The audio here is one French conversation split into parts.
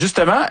Justement,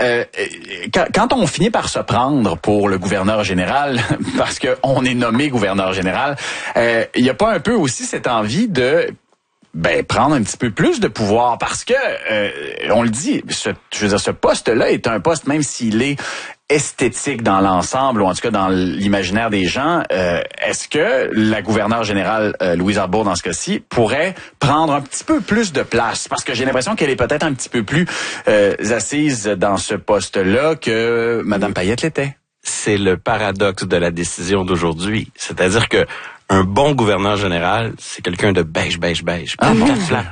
quand on finit par se prendre pour le gouverneur général, parce qu'on est nommé gouverneur général, il n'y a pas un peu aussi cette envie de prendre un petit peu plus de pouvoir? Parce que, on le dit, ce poste-là est un poste, même s'il est esthétique dans l'ensemble, ou en tout cas dans l'imaginaire des gens, est-ce que la gouverneure générale Louise Arbour, dans ce cas-ci, pourrait prendre un petit peu plus de place? Parce que j'ai l'impression qu'elle est peut-être un petit peu plus assise dans ce poste-là que Mme Payette l'était. C'est le paradoxe de la décision d'aujourd'hui. C'est-à-dire que un bon gouverneur général, c'est quelqu'un de beige. Flat.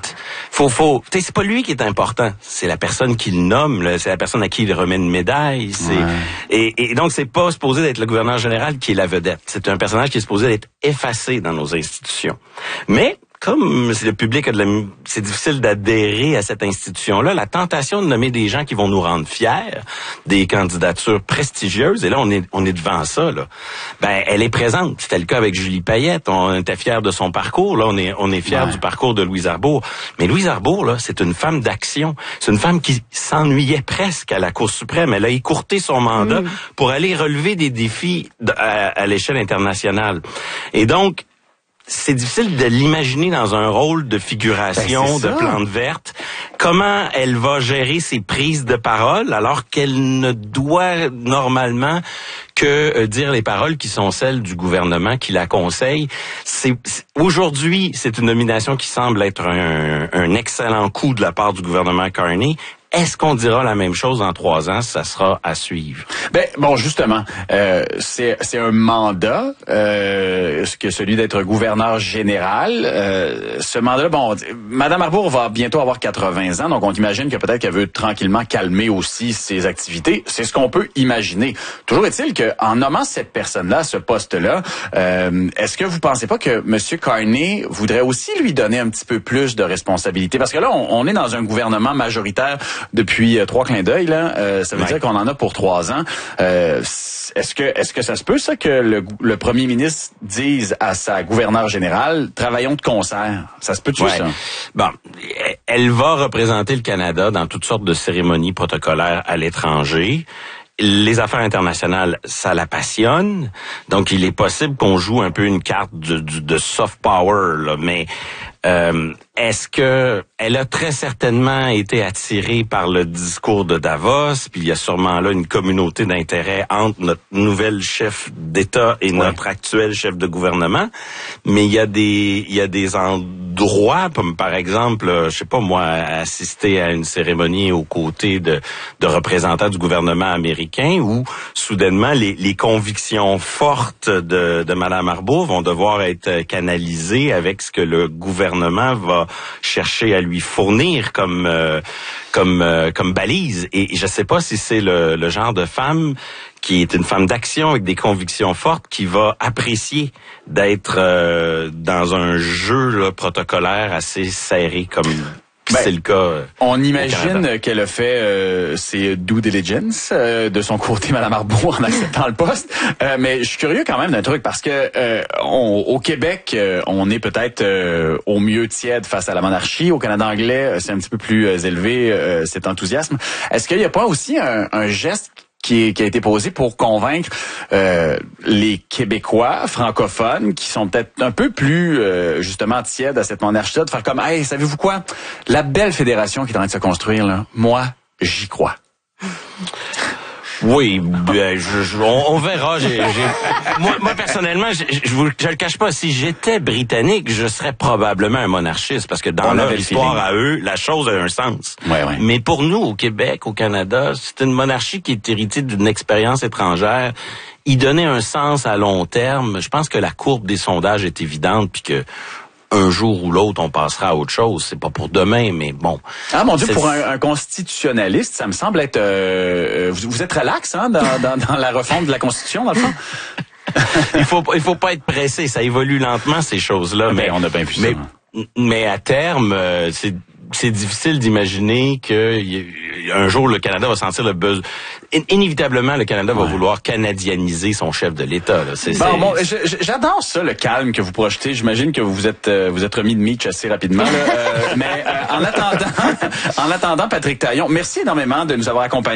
C'est pas lui qui est important. C'est la personne qui le nomme, là, c'est la personne à qui il remet une médaille. Et donc, c'est pas supposé d'être le gouverneur général qui est la vedette. C'est un personnage qui est supposé d'être effacé dans nos institutions. Mais, comme le public c'est difficile d'adhérer à cette institution-là, la tentation de nommer des gens qui vont nous rendre fiers, des candidatures prestigieuses, et là, on est devant ça, là. Elle est présente. C'était le cas avec Julie Payette. On était fiers de son parcours. Là, on est fiers du parcours de Louise Arbour. Mais Louise Arbour, là, c'est une femme d'action. C'est une femme qui s'ennuyait presque à la Cour suprême. Elle a écourté son mandat pour aller relever des défis à l'échelle internationale. Et donc, c'est difficile de l'imaginer dans un rôle de figuration, de plante verte. Comment elle va gérer ses prises de parole alors qu'elle ne doit normalement que dire les paroles qui sont celles du gouvernement qui la conseille. Aujourd'hui, c'est une nomination qui semble être un excellent coup de la part du gouvernement Carney. Est-ce qu'on dira la même chose dans 3 ans? Ça sera à suivre. Justement, c'est un mandat, que celui d'être gouverneur général. Ce mandat-là, Mme Arbour va bientôt avoir 80 ans, donc on imagine que peut-être qu'elle veut tranquillement calmer aussi ses activités. C'est ce qu'on peut imaginer. Toujours est-il qu'en nommant cette personne-là, ce poste-là, est-ce que vous pensez pas que M. Carney voudrait aussi lui donner un petit peu plus de responsabilité? Parce que là, on est dans un gouvernement majoritaire depuis 3 clins d'œil, là. Ça veut dire qu'on en a pour 3 ans. Est-ce que ça se peut, ça, que le premier ministre dise à sa gouverneure générale, travaillons de concert? Ça se peut-tu, ça? Elle va représenter le Canada dans toutes sortes de cérémonies protocolaires à l'étranger. Les affaires internationales, ça la passionne. Donc, il est possible qu'on joue un peu une carte de soft power, là. Mais est-ce que elle a très certainement été attirée par le discours de Davos, puis il y a sûrement là une communauté d'intérêt entre notre nouvelle chef d'État et notre actuel chef de gouvernement, mais il y a des endroits, comme par exemple, je sais pas moi, assister à une cérémonie aux côtés de représentants du gouvernement américain où soudainement les convictions fortes de Mme Arbour vont devoir être canalisées avec ce que le gouvernement va chercher à lui fournir comme balise. Et je sais pas si c'est le genre de femme qui est une femme d'action avec des convictions fortes qui va apprécier d'être dans un jeu protocolaire assez serré comme c'est le cas. On imagine qu'elle a fait ses due diligence de son côté, Mme Arbour, en acceptant le poste. Mais je suis curieux quand même d'un truc parce que au Québec, on est peut-être au mieux tiède face à la monarchie. Au Canada anglais, c'est un petit peu plus élevé cet enthousiasme. Est-ce qu'il n'y a pas aussi un geste qui a été posé pour convaincre les Québécois francophones qui sont peut-être un peu plus justement tièdes à cette monarchie-là, de faire comme, hey, savez-vous quoi? La belle fédération qui est en train de se construire, là, moi, j'y crois. Oui, on verra. Moi personnellement, je le cache pas. Si j'étais britannique, je serais probablement un monarchiste parce que dans leur histoire à eux, la chose a un sens. Ouais. Mais pour nous, au Québec, au Canada, c'est une monarchie qui est héritée d'une expérience étrangère. Y donner un sens à long terme, je pense que la courbe des sondages est évidente, puis que un jour ou l'autre, on passera à autre chose. C'est pas pour demain, mais bon. Ah, mon Dieu, pour un constitutionnaliste, ça me semble être... vous êtes relax, hein, dans la refonte de la Constitution, dans le fond? Il faut pas être pressé. Ça évolue lentement, ces choses-là. Mais on a bien vu ça. Mais à terme, c'est difficile d'imaginer que un jour le Canada va sentir le besoin. Inévitablement, le Canada va vouloir canadianiser son chef de l'État. Là. J'adore ça, le calme que vous projetez. J'imagine que vous êtes remis de Mitch assez rapidement. Là. Mais en attendant, Patrick Taillon, merci énormément de nous avoir accompagnés.